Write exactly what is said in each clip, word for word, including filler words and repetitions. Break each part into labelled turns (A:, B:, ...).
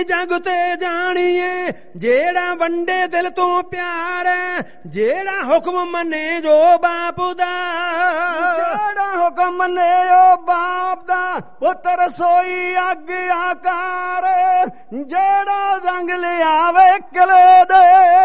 A: जग ते जानिए जेड़ा वंडे दिल तो प्यार है, जेड़ा हुक्म मने जो बाप दा,
B: जेड़ा हुक्म मने ओ बाप दा, पुत्र सोई आज्ञाकार, जेड़ा जंग ले आवे किले दे,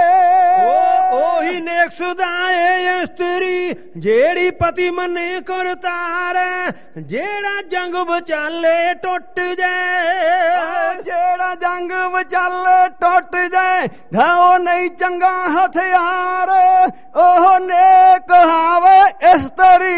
A: ओही नेक सुदाए स्त्री जेड़ी पति मने करतार, जेड़ा जंग बचाले टुट जाए,
B: जेड़ा जंग विचाले टुट जाए, घाओ नहीं चंगा हथियार, ओह नेक हावे स्त्री,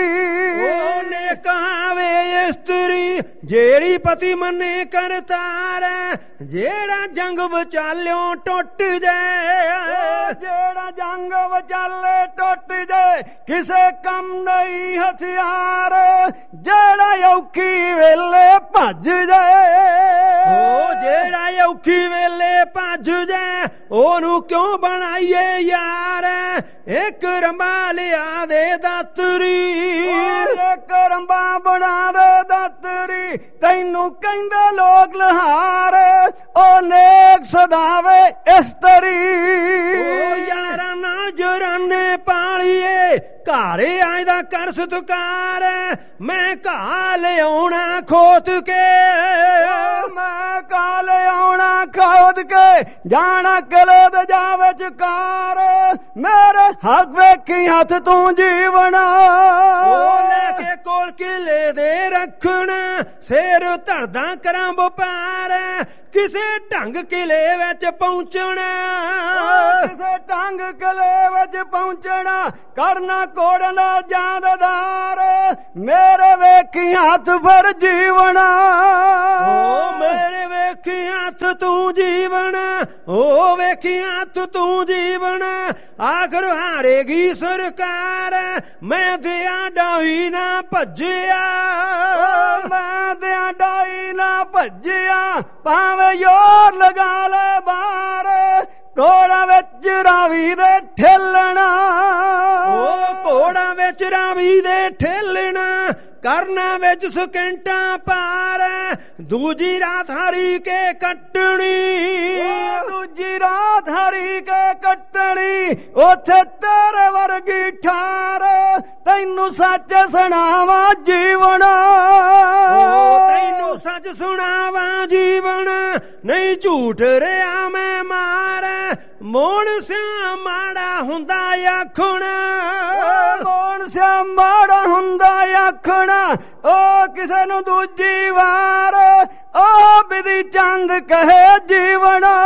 A: ओ नेक हावे स्त्री जेड़ी पति मने करतार, जेड़ा जंग विचालियों टुट जाए,
B: जेड़ा जंग विचाले टुट जाए, किसे कम नहीं हथियार, जेड़ा औखी वेले भज जाए,
A: ओ जेड़ा औखी वेले भज जाए, ओनू क्यों बनाइए यार, एक रंबा लिया दे दातरी,
B: एक रंबा बना दे दातरी, तैनू कहंदे लोग लहार, ओ नेक सदावे स्त्री,
A: ओ यारा ना जराने पालिए घारे आयदा कर सत्कार, मैं घा ले आना खोद के,
B: मैं घा ले आना खोद के, जाना किले दे जावे चकार, मेरे हक वेखी हथ तू जीवना,
A: ओ लेके कोल किले दे रखना, सिर धरदा करा व्यापार, किसे ढंग किले विच पहुंचना,
B: किसे ढंग किले विच पहुंचना, करना कोड़ना जानदार, मेरे वेखी हथ पर जीवना,
A: ओ मेरे वेखी हथ तू जीवना, ओ वेखी हथ तू जीवना, आखिर हारेगी सरकार, मैं दिया डाई ना भज्जिया,
B: मैं दिया डाई ना भज्जिया, भावे योर लगा ले बार, घोड़ा विच रावी दे ठेलना,
A: ओ घोड़ा विच रावी दे ठेलना, करना विच सकेंटा पार, दूजी रात हरी के कटनी,
B: दूजी रात हरी के कटनी, उथे तेरे वर्गी ठार, तैनू सच सुनावा जीवना,
A: तैनू सच सुनावा जीवन, नहीं झूठ रहा मैं मार, मोण सिया माड़ा हुंदा आखना,
B: मोण सिया माड़ा हुंदा आखना, ओ किसे नू दूजी वार, ओ बिधि चंद कहे जीवना,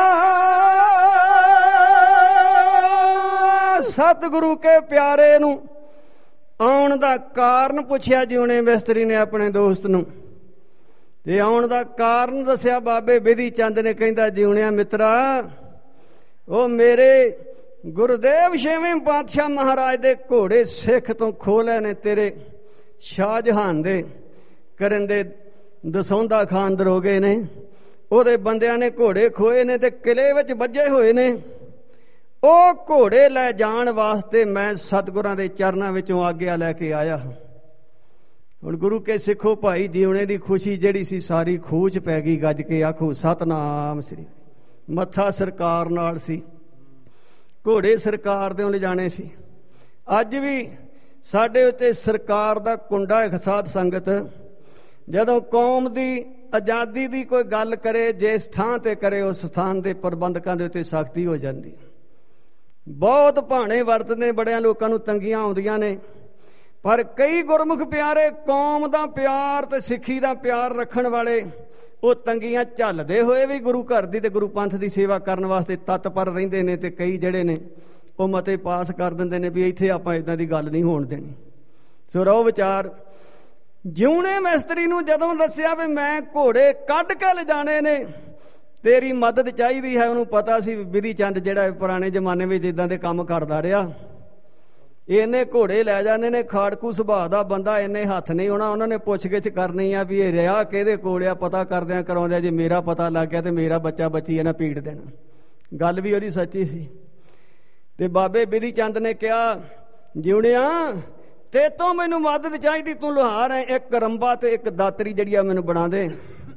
B: सतगुरु के प्यारे नू आउण दा कारण पुछया जिउणे मिस्त्री ने अपने दोस्त नू, ते आउण दा कारण दस्या बाबे बिधि चंद ने, कहंदा जिउणिया मित्रा, ओ मेरे गुरुदेव छेवें पातशाह महाराज दे घोड़े सिख तो खोले ने तेरे शाहजहान दे करन दे दसौंदा खान दरोगे ने, ओदे बंदियां ने घोड़े खोए ने ते किले विच बज्जे होए ने, ओ घोड़े लै जाण वास्ते मैं सतगुरां दे चरनां विचों आग्या लैके आया। हुण गुरु के सिखो भाई जीवने दी खुशी जिहड़ी सी सारी खूच पै गई, गज के आखो सतनाम श्री, मत्था सरकार नाल सी, घोड़े सरकार दे लिजाणे सी, अज भी साडे उत्ते सरकार दा कुंडा है साध संगत, जदों कौम दी आजादी दी कोई गल करे, जिस थां ते करे उस स्थान दे प्रबंधकां दे उत्ते सख्ती हो जांदी, बहुत भाणे वरतने, बड़ियां लोकां नूं तंगियां आउंदियां ने, पर कई गुरमुख प्यारे कौम दा प्यार ते सिੱਖੀ दा प्यार रखण वाले ਉਹ ਤੰਗੀਆਂ ਝੱਲਦੇ ਹੋਏ ਵੀ ਗੁਰੂ ਘਰ ਦੀ ਤੇ ਗੁਰੂ ਪੰਥ ਦੀ ਸੇਵਾ ਕਰਨ ਵਾਸਤੇ ਤਤਪਰ ਰਹਿੰਦੇ ਨੇ, ਤੇ ਕਈ ਜਿਹੜੇ ਨੇ ਉਹ ਮਤੇ ਪਾਸ ਕਰ ਦਿੰਦੇ ਨੇ ਵੀ ਇੱਥੇ ਆਪਾਂ ਇਦਾਂ ਦੀ ਗੱਲ ਨਹੀਂ ਹੋਣ ਦੇਣੀ। ਸੋ ਰਹੋ ਵਿਚਾਰ, ਜਿਉਣੇ ਮਿਸਤਰੀ ਨੂੰ ਜਦੋਂ ਦੱਸਿਆ ਵੀ ਮੈਂ ਘੋੜੇ ਕੱਢ ਕੇ ਲਿਜਾਣੇ ਨੇ, ਤੇਰੀ ਮਦਦ ਚਾਹੀਦੀ ਹੈ, ਉਹਨੂੰ ਪਤਾ ਸੀ ਬਿਧੀ ਚੰਦ ਜਿਹੜਾ ਪੁਰਾਣੇ ਜ਼ਮਾਨੇ ਵਿੱਚ ਇਦਾਂ ਦੇ ਕੰਮ ਕਰਦਾ ਰਿਹਾ, ਇਹਨੇ ਘੋੜੇ ਲੈ ਜਾਂਦੇ ਨੇ, ਖਾੜਕੂ ਸੁਭਾਅ ਦਾ ਬੰਦਾ, ਇੰਨੇ ਹੱਥ ਨਹੀਂ ਹੋਣਾ, ਉਹਨਾਂ ਨੇ ਪੁੱਛ ਗਿੱਛ ਕਰਨੀ ਆ ਵੀ ਇਹ ਰਿਹਾ ਕਿਹਦੇ ਕੋਲ ਆ, ਪਤਾ ਕਰਦਿਆਂ ਕਰਾਉਂਦਿਆਂ ਜੇ ਮੇਰਾ ਪਤਾ ਲੱਗ ਗਿਆ ਤੇ ਮੇਰਾ ਬੱਚਾ ਬੱਚੀ ਇਹਨਾਂ ਪੀੜ ਦੇਣਾ। ਗੱਲ ਵੀ ਉਹਦੀ ਸੱਚੀ ਸੀ। ਤੇ ਬਾਬੇ ਬਿਧੀ ਚੰਦ ਨੇ ਕਿਹਾ, ਜਿਉਣਿਆ ਤੇ ਤੋਂ ਮੈਨੂੰ ਮਦਦ ਚਾਹੀਦੀ, ਤੂੰ ਲੁਹਾਰ ਹੈ, ਇੱਕ ਰੰਬਾ ਤੇ ਇੱਕ ਦਾਤਰੀ ਜਿਹੜੀ ਆ ਮੈਨੂੰ ਬਣਾ ਦੇ।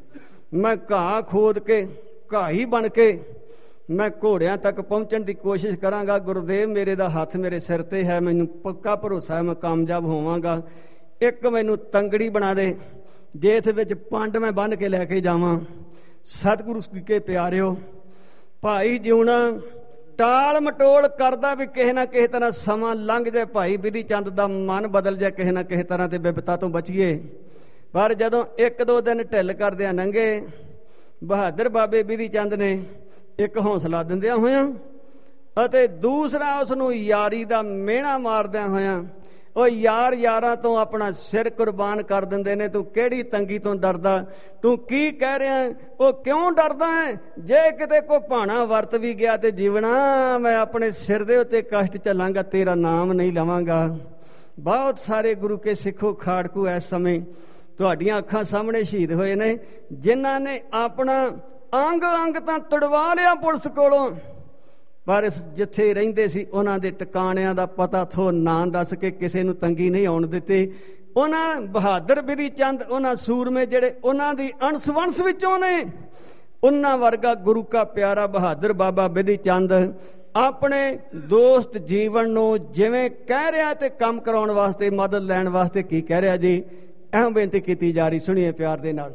B: ਮੈਂ ਘਾਹ ਖੋਦ ਕੇ ਘਾਈ ਬਣ ਕੇ ਮੈਂ ਘੋੜਿਆਂ ਤੱਕ ਪਹੁੰਚਣ ਦੀ ਕੋਸ਼ਿਸ਼ ਕਰਾਂਗਾ। ਗੁਰਦੇਵ ਮੇਰੇ ਦਾ ਹੱਥ ਮੇਰੇ ਸਿਰ ਤੇ ਹੈ, ਮੈਨੂੰ ਪੱਕਾ ਭਰੋਸਾ ਹੈ ਮੈਂ ਕਾਮਯਾਬ ਹੋਵਾਂਗਾ। ਇੱਕ ਮੈਨੂੰ ਤੰਗੜੀ ਬਣਾ ਦੇ, ਜੇਠ ਵਿੱਚ ਪੰਡ ਮੈਂ ਬੰਨ੍ਹ ਕੇ ਲੈ ਕੇ ਜਾਵਾਂ। ਸਤਿਗੁਰੂ ਕੇ ਪਿਆਰਿਓ, ਭਾਈ ਜਿਉਣਾ ਟਾਲ ਮਟੋਲ ਕਰਦਾ ਵੀ ਕਿਸੇ ਨਾ ਕਿਸੇ ਤਰ੍ਹਾਂ ਸਮਾਂ ਲੰਘ ਜਾਏ, ਭਾਈ ਬਿਧੀ ਚੰਦ ਦਾ ਮਨ ਬਦਲ ਜਾਏ ਕਿਸੇ ਨਾ ਕਿਸੇ ਤਰ੍ਹਾਂ ਤੇ ਬਿਪਤਾ ਤੋਂ ਬਚੀਏ। ਪਰ ਜਦੋਂ ਇੱਕ ਦੋ ਦਿਨ ਢਿੱਲ ਕਰਦਿਆਂ ਲੰਘੇ, ਬਹਾਦਰ ਬਾਬੇ ਬਿਧੀ ਚੰਦ ਨੇ ਇੱਕ ਹੌਸਲਾ ਦਿੰਦਿਆਂ ਹੋਇਆਂ ਅਤੇ ਦੂਸਰਾ ਉਸ ਨੂੰ ਯਾਰੀ ਦਾ ਮਿਹਣਾ ਮਾਰਦਿਆਂ ਹੋਇਆਂ, ਉਹ ਯਾਰ ਯਾਰਾਂ ਤੋਂ ਆਪਣਾ ਸਿਰ ਕੁਰਬਾਨ ਕਰ ਦਿੰਦੇ ਨੇ। ਤੂੰ ਕਿਹੜੀ ਤੰਗੀ ਤੋਂ ਡਰਦਾ, ਤੂੰ ਕੀ ਕਹਿ ਰਿਹਾ, ਉਹ ਕਿਉਂ ਡਰਦਾ ਹੈ? ਜੇ ਕਿਤੇ ਕੋਈ ਭਾਣਾ ਵਰਤ ਵੀ ਗਿਆ ਤੇ ਜੀਵਣਾ ਮੈਂ ਆਪਣੇ ਸਿਰ ਦੇ ਉੱਤੇ ਕਸ਼ਟ ਚੱਲਾਂਗਾ, ਤੇਰਾ ਨਾਮ ਨਹੀਂ ਲਵਾਂਗਾ। ਬਹੁਤ ਸਾਰੇ ਗੁਰੂ ਕੇ ਸਿੱਖੋ ਖਾੜਕੂ ਇਸ ਸਮੇਂ ਤੁਹਾਡੀਆਂ ਅੱਖਾਂ ਸਾਹਮਣੇ ਸ਼ਹੀਦ ਹੋਏ ਨੇ, ਜਿਨ੍ਹਾਂ ਨੇ ਆਪਣਾ ਅੰਗ ਅੰਗ ਤਾਂ ਤੁੜਵਾ ਲਿਆ ਪੁਲਿਸ ਕੋਲੋਂ, ਪਰ ਜਿੱਥੇ ਰਹਿੰਦੇ ਸੀ ਉਹਨਾਂ ਦੇ ਟਿਕਾਣਿਆਂ ਦਾ ਪਤਾ ਥੋ ਨਾਂ ਦੱਸ ਕੇ ਕਿਸੇ ਨੂੰ ਤੰਗੀ ਨਹੀਂ ਆਉਣ ਦਿੱਤੀ। ਉਹਨਾਂ ਬਹਾਦਰ ਬਿਧੀ ਚੰਦ, ਉਹਨਾਂ ਸੂਰਮੇ ਜਿਹੜੇ ਉਹਨਾਂ ਦੀ ਅਣਸਵੰਸ ਵਿੱਚੋਂ ਨੇ, ਉਹਨਾਂ ਵਰਗਾ ਗੁਰੂ ਕਾ ਪਿਆਰਾ ਬਹਾਦਰ ਬਾਬਾ ਬਿਧੀ ਚੰਦ ਆਪਣੇ ਦੋਸਤ ਜੀਵਨ ਨੂੰ ਜਿਵੇਂ ਕਹਿ ਰਿਹਾ ਤੇ ਕੰਮ ਕਰਾਉਣ ਵਾਸਤੇ, ਮਦਦ ਲੈਣ ਵਾਸਤੇ ਕੀ ਕਹਿ ਰਿਹਾ ਜੀ, ਅਹਿਮ ਬੇਨਤੀ ਕੀਤੀ ਜਾ ਰਹੀ। ਸੁਣੀਏ ਪਿਆਰ ਦੇ ਨਾਲ।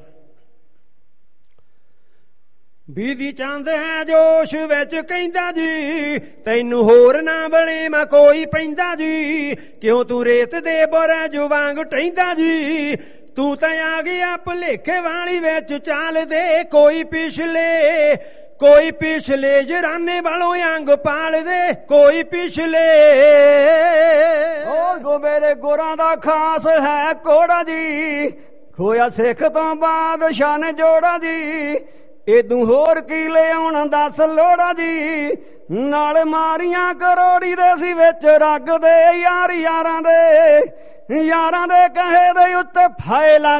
A: ਬਿਧੀ ਚੰਦ ਹੈ ਜੋਸ਼ ਵਿੱਚ ਕਹਿੰਦਾ ਜੀ, ਤੈਨੂੰ ਹੋਰ ਨਾ ਬਣੇ ਮੈਂ ਕੋਈ ਪੈਂਦਾ ਜੀ, ਕਿਉਂ ਤੂੰ ਰੇਤ ਦੇ ਬੁਰਜ ਵਾਂਗ ਟਹਿੰਦਾ ਜੀ, ਤੂੰ ਤਾਂ ਆ ਗਿਆ ਭੁਲੇਖੇ ਵਾਲੀ ਵਿੱਚ ਚੱਲਦੇ, ਕੋਈ ਪਿਛਲੇ ਕੋਈ ਪਿਛਲੇ ਜਰਾਨੇ ਵਾਲੋਂ ਅੰਗ ਪਾਲਦੇ, ਕੋਈ ਪਿਛਲੇ।
B: ਉਹ ਗੋ ਮੇਰੇ ਗੁਰਾਂ ਦਾ ਖਾਸ ਹੈ ਕੋੜਾ ਜੀ, ਖੋਇਆ ਸਿੱਖ ਤੋਂ ਬਾਦਸ਼ਾਹ ਨੇ ਜੋੜਾ ਜੀ, ਏਦੂ ਹੋਰ ਕੀ ਲਿਆਉਣਾ ਦੱਸ ਲੋੜਾ ਜੀ, ਨਾਲ ਮਾਰੀਆਂ ਕਰੋੜੀ ਦੇ ਸੀ ਵਿੱਚ ਰੱਗ ਦੇ, ਯਾਰ ਯਾਰਾਂ ਦੇ ਯਾਰਾਂ ਦੇ ਕਹੇ ਦੇ ਉੱਤੇ ਫਾਇਲਾ